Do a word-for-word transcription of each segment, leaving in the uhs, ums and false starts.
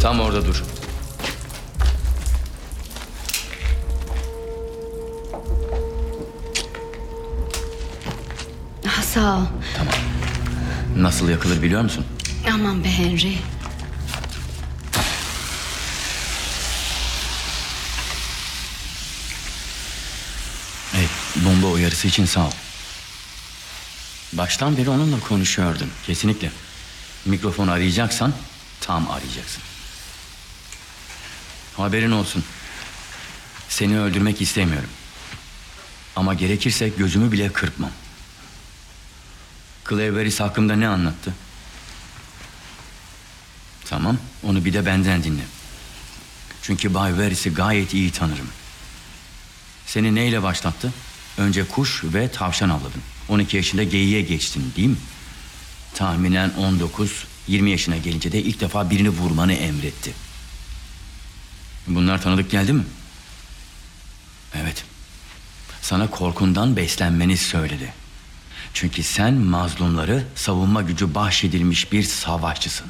Tam orada dur. Ah, sağ ol. Tamam. Nasıl yakılır biliyor musun? Aman be Henry. Evet, bomba uyarısı için sağ ol. Baştan beri onunla konuşuyordun. Kesinlikle. Mikrofonu arayacaksan tam arayacaksın. Haberin olsun. Seni öldürmek istemiyorum. Ama gerekirse gözümü bile kırpmam. Clayveris hakkında ne anlattı? Tamam, onu bir de benden dinle. Çünkü Bay Veris'i gayet iyi tanırım. Seni neyle başlattı? Önce kuş ve tavşan avladın. on iki yaşında geyiğe geçtin değil mi? Tahminen on dokuz yirmi yaşına gelince de ilk defa birini vurmanı emretti. Bunlar tanıdık geldi mi? Evet. Sana korkundan beslenmeni söyledi. Çünkü sen mazlumları savunma gücü bahşedilmiş bir savaşçısın.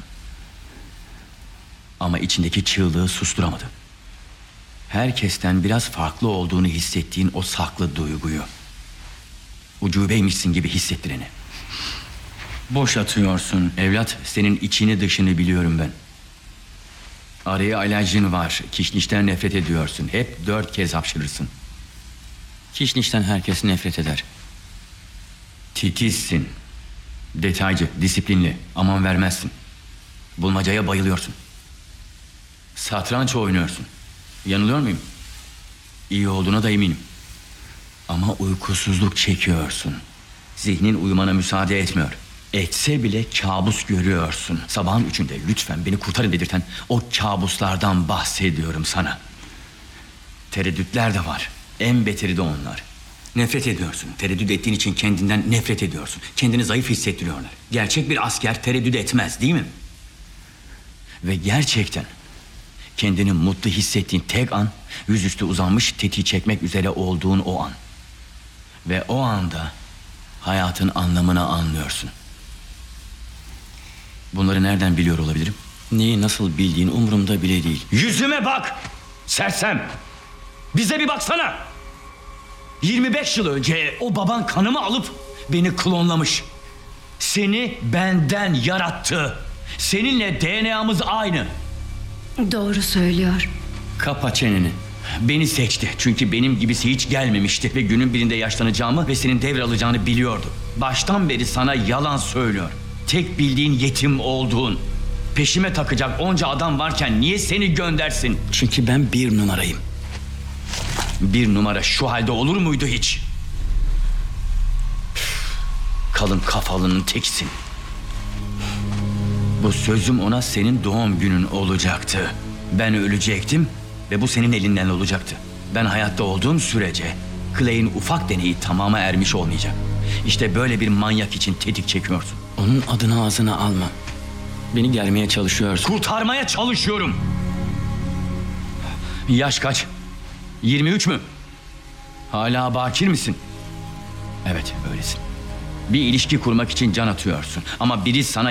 Ama içindeki çığlığı susturamadı. Herkesten biraz farklı olduğunu hissettiğin o saklı duyguyu. Ucubeymişsin gibi hissettireni. Boş atıyorsun evlat, senin içini dışını biliyorum ben. Araya alerjin var, kişnişten nefret ediyorsun. Hep dört kez hapşırırsın. Kişnişten herkes nefret eder. Titizsin. Detaycı, disiplinli, aman vermezsin. Bulmacaya bayılıyorsun. Satranç oynuyorsun. Yanılıyor muyum? İyi olduğuna da eminim. Ama uykusuzluk çekiyorsun. Zihnin uyumana müsaade etmiyor. Etse bile kabus görüyorsun. Sabahın üçünde lütfen beni kurtarın dedirten o kabuslardan bahsediyorum sana. Tereddütler de var. En beteri de onlar. Nefret ediyorsun. Tereddüt ettiğin için kendinden nefret ediyorsun. Kendini zayıf hissettiriyorlar. Gerçek bir asker tereddüt etmez değil mi? Ve gerçekten kendini mutlu hissettiğin tek an, yüzüstü uzanmış tetiği çekmek üzere olduğun o an. Ve o anda hayatın anlamını anlıyorsun. Bunları nereden biliyor olabilirim? Neyi nasıl bildiğin umurumda bile değil. Yüzüme bak! Sersem! Bize bir baksana! yirmi beş yıl önce o baban kanımı alıp beni klonlamış. Seni benden yarattı. Seninle D N A'mız aynı. Doğru söylüyor. Kapa çeneni. Beni seçti çünkü benim gibisi hiç gelmemişti ve günün birinde yaşlanacağımı ve senin devralacağını biliyordu. Baştan beri sana yalan söylüyor. Tek bildiğin yetim olduğun. Peşime takacak onca adam varken niye seni göndersin? Çünkü ben bir numarayım. Bir numara şu halde olur muydu hiç? Kalın kafalının tekisin. Bu sözüm ona senin doğum günün olacaktı. Ben ölecektim ve bu senin elinden olacaktı. Ben hayatta olduğum sürece Clay'in ufak deneyi tamama ermiş olmayacak. İşte böyle bir manyak için tetik çekiyorsun. Onun adını ağzına alma. Beni germeye çalışıyorsun. Kurtarmaya çalışıyorum. Yaş kaç? yirmi üç mü? Hala bakir misin? Evet, öylesin. Bir ilişki kurmak için can atıyorsun. Ama biri sana